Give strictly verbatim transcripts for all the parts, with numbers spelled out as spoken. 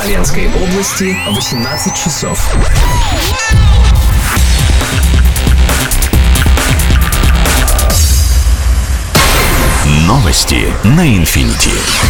Смоленской области восемнадцать часов. Новости на Инфинити.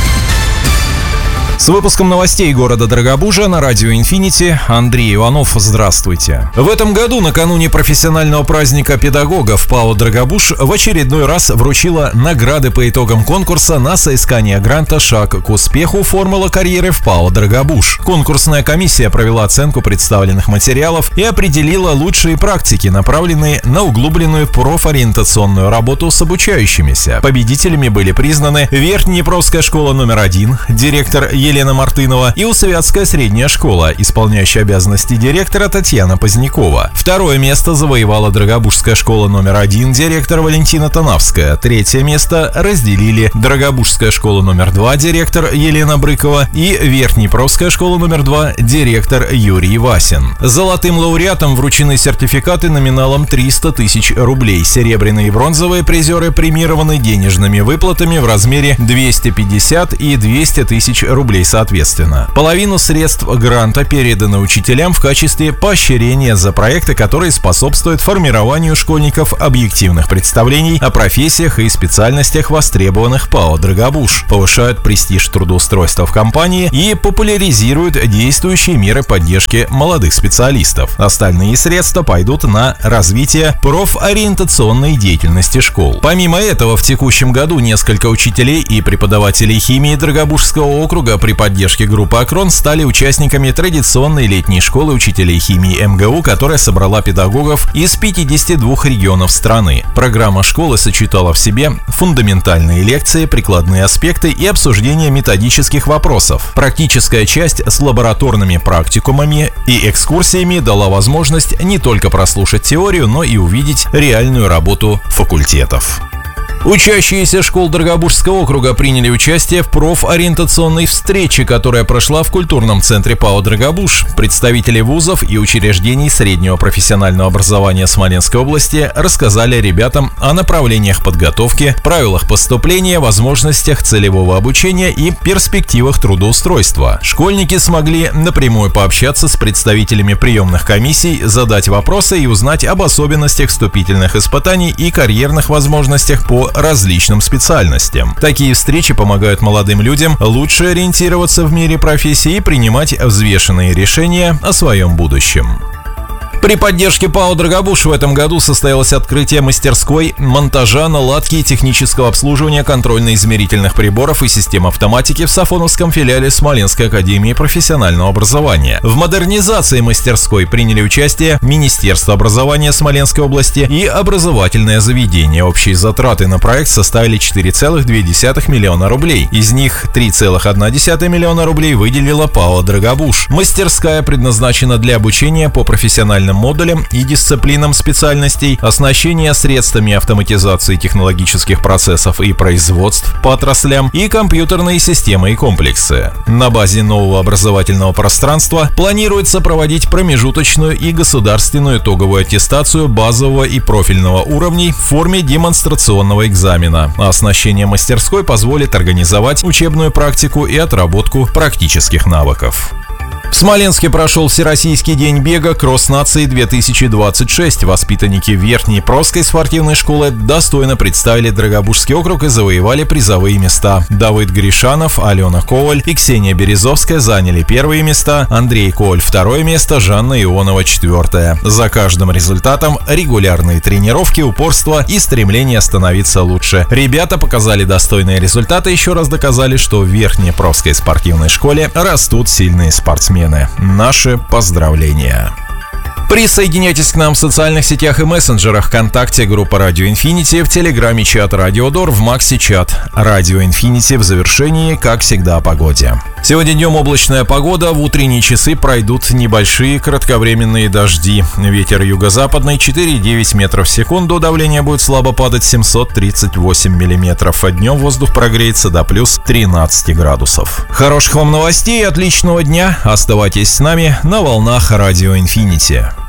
С выпуском новостей города Дорогобужа на радио Инфинити Андрей Иванов. Здравствуйте. В этом году, накануне профессионального праздника педагогов, ПАО «Дорогобуж» в очередной раз вручила награды по итогам конкурса на соискание гранта «Шаг к успеху. Формула карьеры в ПАО «Дорогобуж». Конкурсная комиссия провела оценку представленных материалов и определила лучшие практики, направленные на углубленную профориентационную работу с обучающимися. Победителями были признаны Верхнеднепровская школа номер один, директор Елена Мартынова, и Усовятская средняя школа, исполняющая обязанности директора Татьяна Позднякова. Второе место завоевала Дорогобужская школа номер один, директор Валентина Танавская. Третье место разделили Дорогобужская школа номер два, директор Елена Брыкова, и Верхнеднепровская школа номер два, директор Юрий Васин. Золотым лауреатам вручены сертификаты номиналом триста тысяч рублей. Серебряные и бронзовые призеры премированы денежными выплатами в размере двести пятьдесят и двести тысяч рублей соответственно. Половину средств гранта переданы учителям в качестве поощрения за проекты, которые способствуют формированию школьников объективных представлений о профессиях и специальностях, востребованных ПАО «Дорогобуж», повышают престиж трудоустройства в компании и популяризируют действующие меры поддержки молодых специалистов. Остальные средства пойдут на развитие профориентационной деятельности школ. Помимо этого, в текущем году несколько учителей и преподавателей химии Дорогобужского округа при поддержке группы «Акрон» стали участниками традиционной летней школы учителей химии эм гэ у, которая собрала педагогов из пятидесяти двух регионов страны. Программа школы сочетала в себе фундаментальные лекции, прикладные аспекты и обсуждение методических вопросов. Практическая часть с лабораторными практикумами и экскурсиями дала возможность не только прослушать теорию, но и увидеть реальную работу факультетов. Учащиеся школ Дорогобужского округа приняли участие в профориентационной встрече, которая прошла в культурном центре ПАО «Дорогобуж». Представители вузов и учреждений среднего профессионального образования Смоленской области рассказали ребятам о направлениях подготовки, правилах поступления, возможностях целевого обучения и перспективах трудоустройства. Школьники смогли напрямую пообщаться с представителями приемных комиссий, задать вопросы и узнать об особенностях вступительных испытаний и карьерных возможностях по различным специальностям. Такие встречи помогают молодым людям лучше ориентироваться в мире профессии и принимать взвешенные решения о своем будущем. При поддержке ПАО «Дорогобуж» в этом году состоялось открытие мастерской монтажа, наладки и технического обслуживания контрольно-измерительных приборов и систем автоматики в Сафоновском филиале Смоленской академии профессионального образования. В модернизации мастерской приняли участие Министерство образования Смоленской области и образовательное заведение. Общие затраты на проект составили четыре целых две десятых миллиона рублей. Из них три целых одна десятая миллиона рублей выделила ПАО «Дорогобуж». Мастерская предназначена для обучения по профессиональным модулям и дисциплинам специальностей, оснащения средствами автоматизации технологических процессов и производств по отраслям и компьютерные системы и комплексы. На базе нового образовательного пространства планируется проводить промежуточную и государственную итоговую аттестацию базового и профильного уровней в форме демонстрационного экзамена. А оснащение мастерской позволит организовать учебную практику и отработку практических навыков. В Смоленске прошел Всероссийский день бега «Кросс нации две тысячи двадцать шесть». Воспитанники Верхнеднепровской спортивной школы достойно представили Дорогобужский округ и завоевали призовые места. Давыд Гришанов, Алена Коваль и Ксения Березовская заняли первые места, Андрей Коваль второе место, Жанна Ионова четвертое. За каждым результатом регулярные тренировки, упорство и стремление становиться лучше. Ребята показали достойные результаты и еще раз доказали, что в Верхнеднепровской спортивной школе растут сильные спортсмены. Наши поздравления! Присоединяйтесь к нам в социальных сетях и мессенджерах: ВКонтакте, группа Радио Инфинити, в Телеграме чат Радио Дор, в Максе чат Радио Инфинити. В завершении, как всегда, о погоде. Сегодня днем облачная погода, в утренние часы пройдут небольшие кратковременные дожди. Ветер юго-западный четыре и девять метров в секунду, давление будет слабо падать семьсот тридцать восемь миллиметров, а днем воздух прогреется до плюс тринадцати градусов. Хороших вам новостей и отличного дня, оставайтесь с нами на волнах Радио Инфинити.